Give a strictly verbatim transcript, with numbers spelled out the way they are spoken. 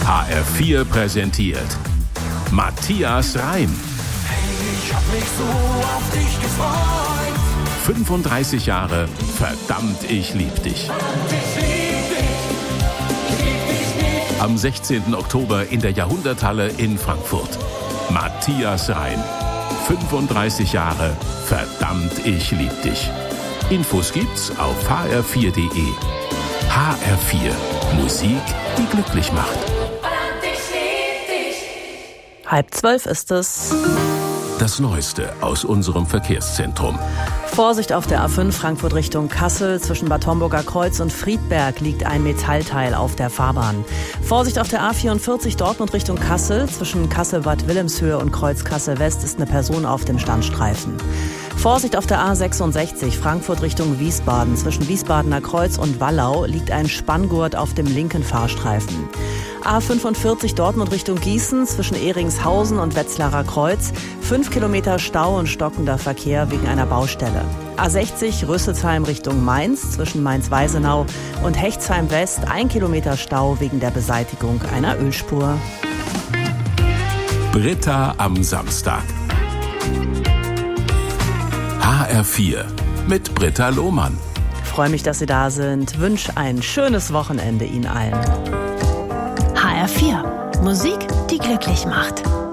H R vier präsentiert Matthias Reim. Hey, ich hab mich so auf dich gefreut. fünfunddreißig Jahre, verdammt, ich lieb dich. Und ich lieb dich, ich lieb dich nicht. Am sechzehnten Oktober in der Jahrhunderthalle in Frankfurt. Matthias Reim. fünfunddreißig Jahre, verdammt, ich lieb dich. Infos gibt's auf h r vier punkt d e. H R vier. Musik, die glücklich macht. Und ich lieb dich. Halb zwölf ist es. Das Neueste aus unserem Verkehrszentrum. Vorsicht auf der A fünf Frankfurt Richtung Kassel. Zwischen Bad Homburger Kreuz und Friedberg liegt ein Metallteil auf der Fahrbahn. Vorsicht auf der A vierundvierzig Dortmund Richtung Kassel. Zwischen Kassel-Bad Wilhelmshöhe und Kreuz Kassel-West ist eine Person auf dem Standstreifen. Vorsicht auf der A sechsundsechzig Frankfurt Richtung Wiesbaden. Zwischen Wiesbadener Kreuz und Wallau liegt ein Spanngurt auf dem linken Fahrstreifen. A fünfundvierzig Dortmund Richtung Gießen. Zwischen Ehringshausen und Wetzlarer Kreuz. Fünf Kilometer Stau und stockender Verkehr wegen einer Baustelle. A sechzig Rüsselsheim Richtung Mainz. Zwischen Mainz-Weisenau und Hechtsheim West. Ein Kilometer Stau wegen der Beseitigung einer Ölspur. Britta am Samstag. H R vier mit Britta Lohmann. Freue mich, dass Sie da sind. Wünsche ein schönes Wochenende Ihnen allen. H R vier. Musik, die glücklich macht.